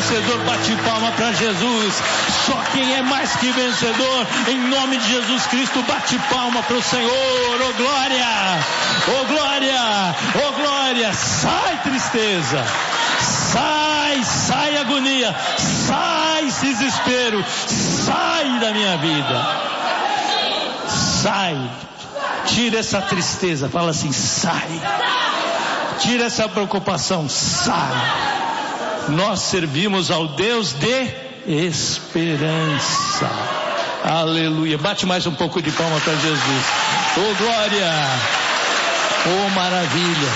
vencedor, bate palma para Jesus. Só quem é mais que vencedor, em nome de Jesus Cristo, bate palma para o Senhor. Oh glória, oh glória, oh glória. Sai tristeza, sai agonia, sai desespero, sai da minha vida, sai. Tira essa tristeza, fala assim, sai. Tira essa preocupação, sai. Nós servimos ao Deus de esperança. Aleluia. Bate mais um pouco de palma para Jesus. Oh glória, oh maravilha.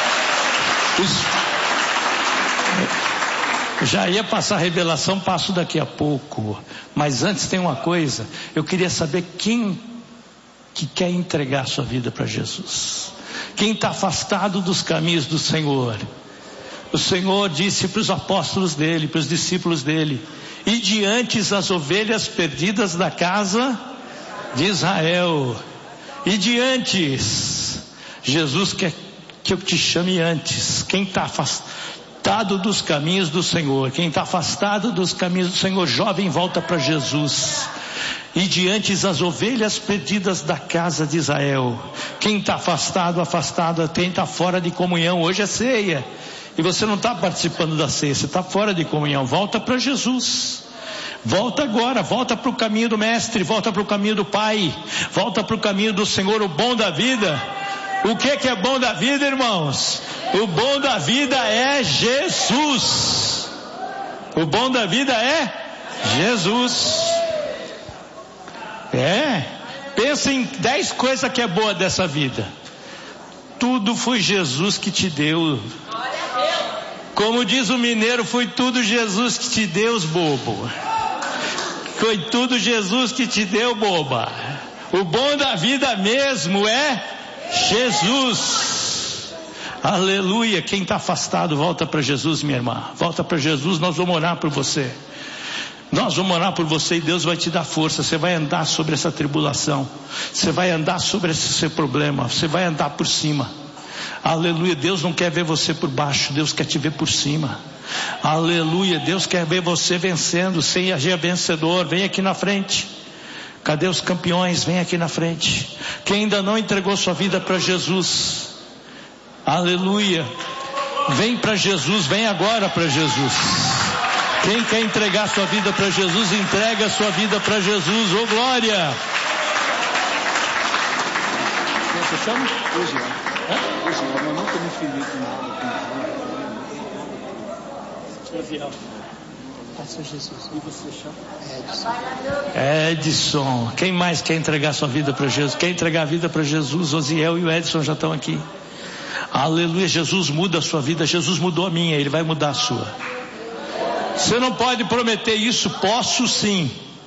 Já ia passar a revelação, passo daqui a pouco. Mas antes tem uma coisa. Eu queria saber quem que quer entregar sua vida para Jesus. Quem está afastado dos caminhos do Senhor. O Senhor disse para os apóstolos dele, para os discípulos dele: e diante as ovelhas perdidas da casa de Israel. E diante, Jesus quer que eu te chame antes. Quem está afastado dos caminhos do Senhor, quem está afastado dos caminhos do Senhor, jovem, volta para Jesus. E diante as ovelhas perdidas da casa de Israel. Quem está afastado, quem está fora de comunhão, hoje é ceia, e você não está participando da ceia, você está fora de comunhão, volta para Jesus. Volta agora, volta para o caminho do Mestre, volta para o caminho do Pai, volta para o caminho do Senhor, o bom da vida. O que é bom da vida, irmãos? O bom da vida é Jesus. O bom da vida é Jesus. Pensa em 10 coisas que é boa dessa vida. Tudo foi Jesus que te deu. Como diz o mineiro, foi tudo Jesus que te deu, bobo. Foi tudo Jesus que te deu, boba. O bom da vida mesmo é Jesus. Aleluia. Quem está afastado, volta para Jesus, minha irmã. Volta para Jesus, nós vamos orar por você. Nós vamos orar por você e Deus vai te dar força. Você vai andar sobre essa tribulação. Você vai andar sobre esse seu problema. Você vai andar por cima. Aleluia. Deus não quer ver você por baixo. Deus quer te ver por cima. Aleluia. Deus quer ver você vencendo. Seja vencedor. Vem aqui na frente. Cadê os campeões? Vem aqui na frente. Quem ainda não entregou sua vida para Jesus. Aleluia. Vem para Jesus. Vem agora para Jesus. Quem quer entregar sua vida para Jesus, entrega sua vida para Jesus. Oh glória! Você chama? Hoje, eu nunca me filhei com nada. Pastor Jesus. E você chama? Edson. Quem mais quer entregar sua vida para Jesus? Quer entregar a vida para Jesus? Osiel e o Edson já estão aqui. Aleluia. Jesus muda a sua vida. Jesus mudou a minha, Ele vai mudar a sua. Você não pode prometer isso. Posso sim.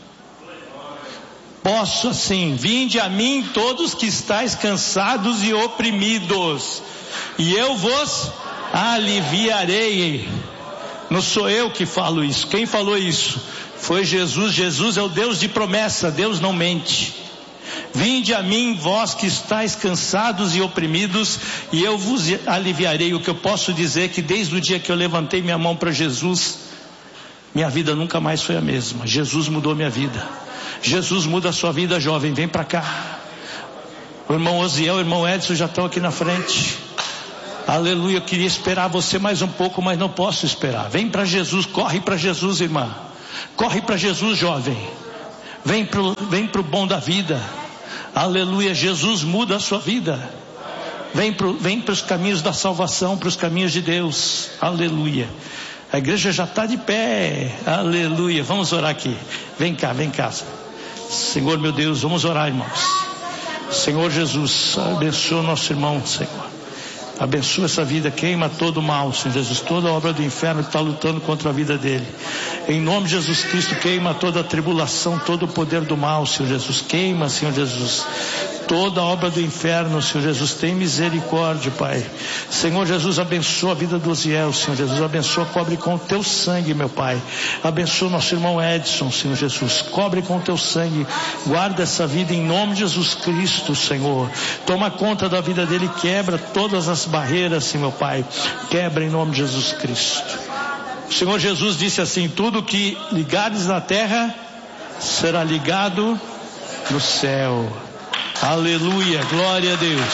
Posso sim. Vinde a mim todos que estáis cansados e oprimidos, e eu vos aliviarei. Não sou eu que falo isso. Quem falou isso? Foi Jesus. Jesus é o Deus de promessa. Deus não mente. Vinde a mim, vós que estáis cansados e oprimidos, e eu vos aliviarei. O que eu posso dizer é que desde o dia que eu levantei minha mão para Jesus, minha vida nunca mais foi a mesma. Jesus mudou minha vida. Jesus muda a sua vida, jovem. Vem para cá. O irmão Osiel, o irmão Edson já estão aqui na frente. Aleluia. Eu queria esperar você mais um pouco, mas não posso esperar. Vem para Jesus. Corre para Jesus, irmã. Corre para Jesus, jovem. Vem pro bom da vida. Aleluia. Jesus muda a sua vida. Vem para os caminhos da salvação, para os caminhos de Deus. Aleluia. A igreja já está de pé. Aleluia. Vamos orar aqui. Vem cá. Senhor meu Deus, vamos orar, irmãos. Senhor Jesus, abençoa o nosso irmão, Senhor. Abençoa essa vida, queima todo o mal, Senhor Jesus, toda a obra do inferno que está lutando contra a vida dele. Em nome de Jesus Cristo, queima toda a tribulação, todo o poder do mal, Senhor Jesus. Queima, Senhor Jesus, toda a obra do inferno, Senhor Jesus. Tem misericórdia, Pai. Senhor Jesus, abençoa a vida do Osiel, Senhor Jesus. Abençoa, cobre com o teu sangue, meu Pai. Abençoa nosso irmão Edson, Senhor Jesus. Cobre com o teu sangue. Guarda essa vida em nome de Jesus Cristo, Senhor. Toma conta da vida dele, quebra todas as barreiras, Senhor, meu Pai. Quebra em nome de Jesus Cristo. O Senhor Jesus disse assim: tudo que ligares na terra será ligado no céu. Aleluia, glória a Deus.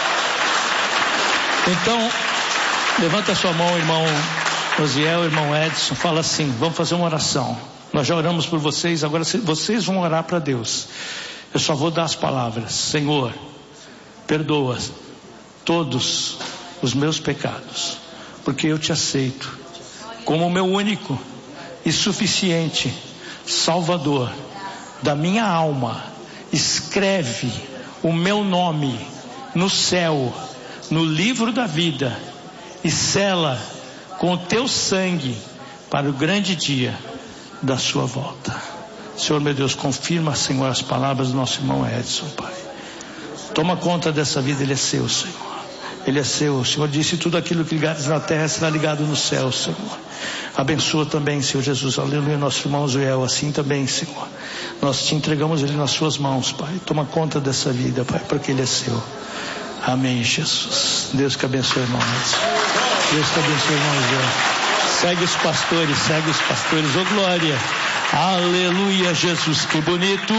Então, levanta sua mão, irmão Osiel, irmão Edson, fala assim: vamos fazer uma oração. Nós já oramos por vocês, agora vocês vão orar para Deus. Eu só vou dar as palavras. Senhor, perdoa todos os meus pecados, porque eu te aceito como o meu único e suficiente Salvador da minha alma. Escreve o meu nome no céu, no livro da vida, e sela com o teu sangue para o grande dia da sua volta. Senhor meu Deus, confirma, Senhor, as palavras do nosso irmão Edson, Pai. Toma conta dessa vida, ele é seu, Senhor. Ele é seu. O Senhor disse: tudo aquilo que ligares na terra será ligado no céu, Senhor. Abençoa também, Senhor Jesus, aleluia, nosso irmão Joel, assim também, Senhor. Nós te entregamos ele nas suas mãos, Pai. Toma conta dessa vida, Pai, porque ele é seu. Amém, Jesus. Deus que abençoe, irmão Edson. Deus que abençoe, irmão Joel. Segue os pastores, oh glória. Aleluia, Jesus, que bonito.